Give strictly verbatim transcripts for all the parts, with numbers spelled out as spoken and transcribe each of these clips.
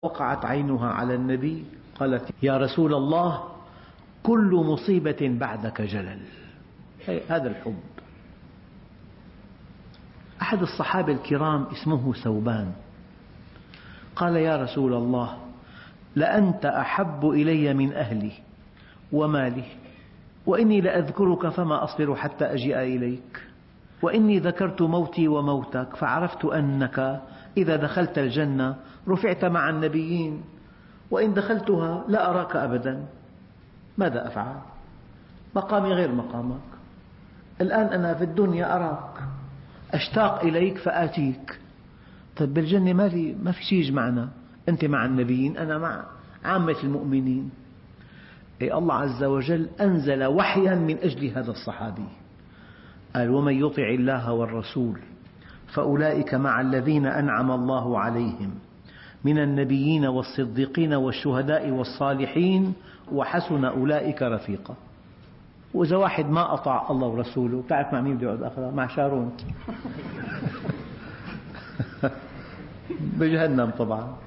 وقعت عينها على النبي قالت: يا رسول الله، كل مصيبة بعدك جلل. هذا الحب. أحد الصحابة الكرام اسمه ثوبان قال: يا رسول الله، لأنت أحب إلي من أهلي ومالي، وإني لأذكرك فما أصبر حتى أجيء إليك، وإني ذكرت موتي وموتك فعرفت أنك إذا دخلت الجنة رفعت مع النبيين، وإن دخلتها لا أراك أبدا. ماذا أفعل؟ مقامي غير مقامك. الآن أنا في الدنيا أراك، أشتاق إليك فآتيك. طيب بالجنة ما في ما في شيء يجمعنا، أنت مع النبيين أنا مع عامة المؤمنين. أي الله عز وجل أنزل وحيا من أجل هذا الصحابي، قال: ومن يطع الله والرسول فأولئك مع الذين أنعم الله عليهم من النبيين والصديقين والشهداء والصالحين وحسن أولئك رفيقا. وإذا واحد ما أطاع الله ورسوله، تعرف مع مين بده يقعد آخرة؟ مع شارون بجهنم طبعا.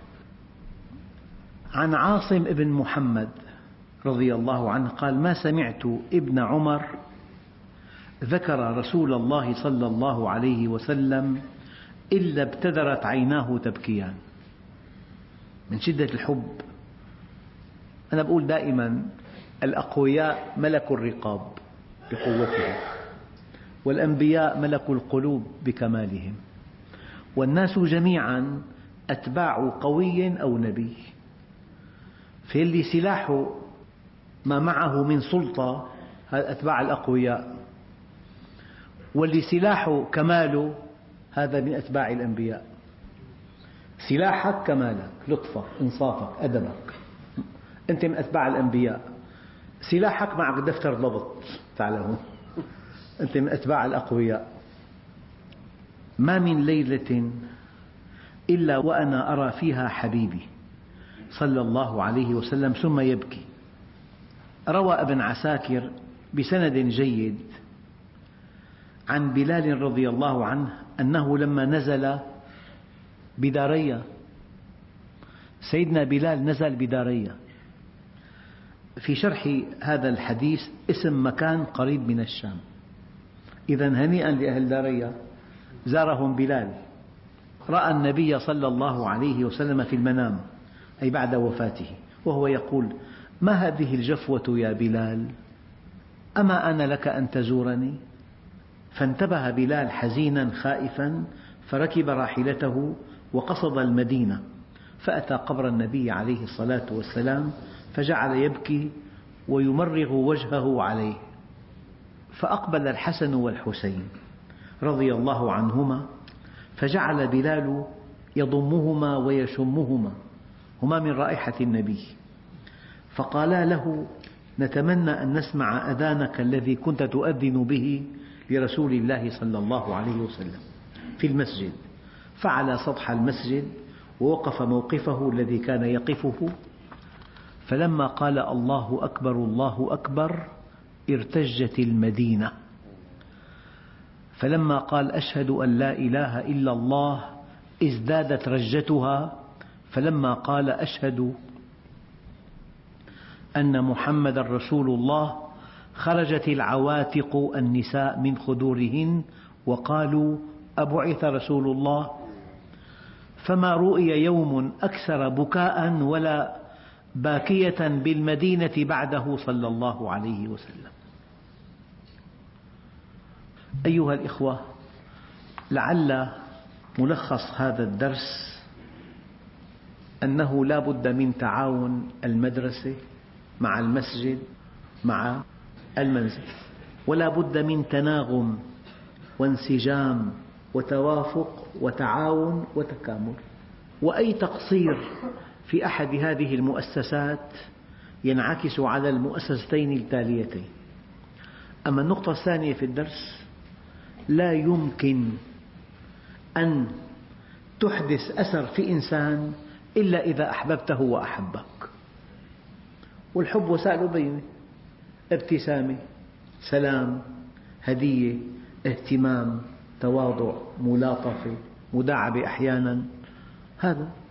عن عاصم ابن محمد رضي الله عنه قال: ما سمعت ابن عمر ذكر رسول الله صلى الله عليه وسلم إلا ابتدرت عيناه تبكيان من شدة الحب. أنا أقول دائما: الأقوياء ملك الرقاب بقوتهم، والأنبياء ملك القلوب بكمالهم، والناس جميعا أتباع قوي أو نبي. فاللي سلاحه ما معه من سلطة هذا أتباع الأقوياء، واللي سلاحه كماله هذا من أتباع الأنبياء. سلاحك كمالك، لطفك، إنصافك، أدبك، أنت من أتباع الأنبياء. سلاحك معك دفتر ضبط، تعلمون، أنت من أتباع الأقوياء. ما من ليلة إلا وأنا أرى فيها حبيبي صلى الله عليه وسلم ثم يبكي. روى ابن عساكر بسند جيد عن بلال رضي الله عنه أنه لما نزل بدارية، سيدنا بلال نزل بدارية. في شرح هذا الحديث اسم مكان قريب من الشام. إذن هنيئا لأهل دارية، زارهم بلال. رأى النبي صلى الله عليه وسلم في المنام، أي بعد وفاته، وهو يقول: ما هذه الجفوة يا بلال؟ أما أنا لك أن تزورني؟ فانتبه بلال حزينا خائفا، فركب راحلته وقصد المدينة، فأتى قبر النبي عليه الصلاة والسلام فجعل يبكي ويمرغ وجهه عليه. فأقبل الحسن والحسين رضي الله عنهما، فجعل بلال يضمهما ويشمهما، هما من رائحة النبي، فقالا له: نتمنى أن نسمع أذانك الذي كنت تؤذن به لرسول الله صلى الله عليه وسلم في المسجد. فعلى سطح المسجد ووقف موقفه الذي كان يقفه، فلما قال: الله أكبر الله أكبر ارتجت المدينة. فلما قال: أشهد أن لا إله إلا الله ازدادت رجتها. فلما قال: أشهد أن محمدا رسول الله خرجت العواتق النساء من خدورهن وقالوا: أبعث رسول الله؟ فما رؤي يوم أكثر بكاء ولا باكية بالمدينة بعده صلى الله عليه وسلم. أيها الإخوة، لعل ملخص هذا الدرس أنه لا بد من تعاون المدرسة مع المسجد مع المنزل، ولا بد من تناغم وانسجام وتوافق وتعاون وتكامل. وأي تقصير في أحد هذه المؤسسات ينعكس على المؤسستين التاليتين. أما النقطة الثانية في الدرس: لا يمكن أن تحدث أثر في إنسان إلا إذا أحببته وأحبك. والحب وسائله بينة: ابتسامة، سلام، هدية، اهتمام، تواضع، ملاطفة، مداعبة أحيانا. هذا